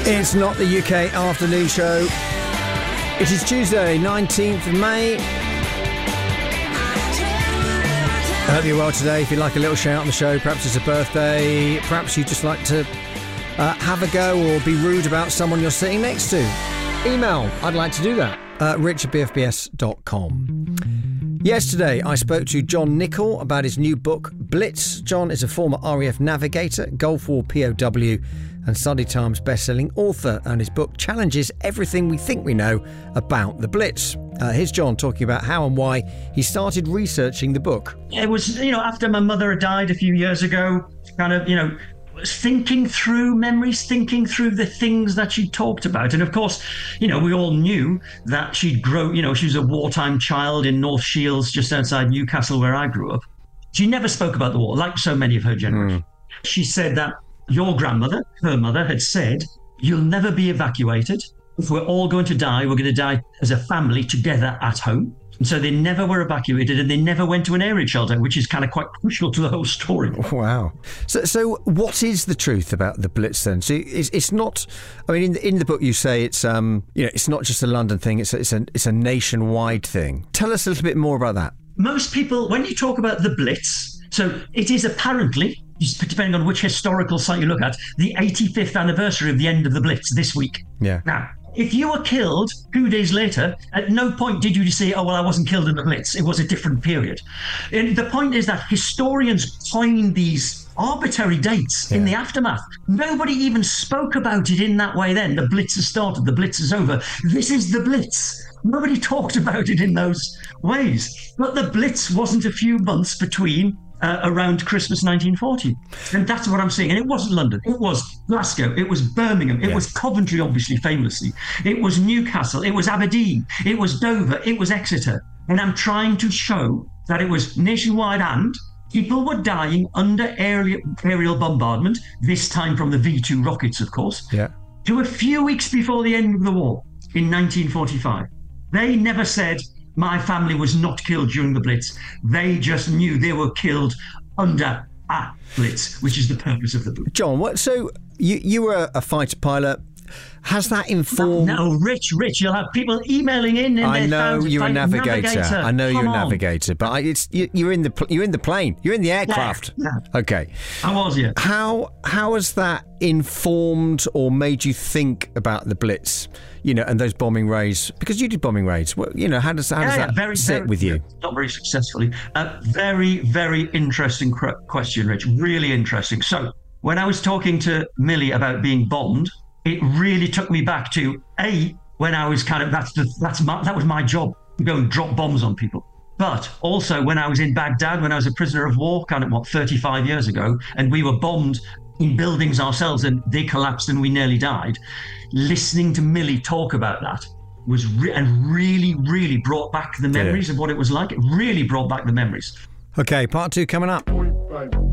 It's not the UK afternoon show. It is Tuesday, 19th of May. I hope you're well today. If you'd like a little shout on the show, perhaps it's a birthday, perhaps you'd just like to have a go or be rude about someone you're sitting next to. Email, I'd like to do that, rich@bfbs.com. Yesterday, I spoke to John Nichol about his new book, Blitz. John is a former RAF navigator, Gulf War POW, and Sunday Times best-selling author, and his book challenges everything we think we know about the Blitz. Here's John talking about how and why he started researching the book. It was, after my mother had died a few years ago, thinking through memories, thinking through the things that she talked about. And of course, we all knew that she'd grown, she was a wartime child in North Shields, just outside Newcastle, where I grew up. She never spoke about the war, like so many of her generation. She said that your grandmother, her mother, had said, you'll never be evacuated. If we're all going to die, we're going to die as a family together at home. And so they never were evacuated, and they never went to an air raid shelter, which is kind of quite crucial to the whole story. Wow. So what is the truth about the Blitz then? So it's not, in the book you say it's it's not just a London thing, it's a nationwide thing. Tell us a little bit more about that. Most people, when you talk about the Blitz, so it is apparently, depending on which historical site you look at, the 85th anniversary of the end of the Blitz this week. Yeah. Now, if you were killed 2 days later, at no point did you say, oh, well, I wasn't killed in the Blitz. It was a different period. And the point is that historians coined these arbitrary dates in the aftermath. Nobody even spoke about it in that way then. The Blitz has started. The Blitz is over. This is the Blitz. Nobody talked about it in those ways. But the Blitz wasn't a few months between around Christmas 1940. And that's what I'm saying. And it wasn't London. It was Glasgow. It was Birmingham. It was Coventry, obviously, famously. It was Newcastle. It was Aberdeen. It was Dover. It was Exeter. And I'm trying to show that it was nationwide, and people were dying under aerial bombardment, this time from the V2 rockets, of course, to a few weeks before the end of the war in 1945. They never said, my family was not killed during the Blitz. They just knew they were killed under a Blitz, which is the purpose of the book. John, so you were a fighter pilot. Has that informed... No, Rich, you'll have people emailing in. I know you're a navigator. I know you're a navigator, but you're in the plane. You're in the aircraft. Yeah. Okay. I was, yeah. How has that informed or made you think about the Blitz? And those bombing raids, because you did bombing raids. Well, how does that sit with you? Not very successfully. Very, very interesting question, Rich. Really interesting. So when I was talking to Millie about being bombed, it really took me back to when I was that was my job, to go and drop bombs on people. But also when I was in Baghdad, when I was a prisoner of war, 35 years ago, and we were bombed in buildings ourselves, and they collapsed and we nearly died. Listening to Millie talk about that was really, really brought back the memories of what it was like. It really brought back the memories. Okay, part 2 coming up.